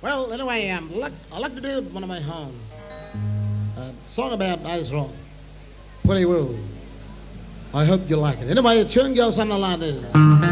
Well, anyway, I like to do one of my home. Song about Ice Rock. Pretty well. I hope you like it. Anyway, the tune goes something like this.